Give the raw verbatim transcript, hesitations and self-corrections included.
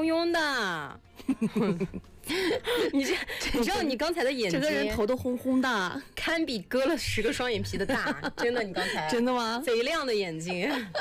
庸庸的。你这，你知道你刚才的眼睛， 整个人头都红红的， 堪比割了十个双眼皮的大，真的，你刚才真的吗？ 贼亮的眼睛。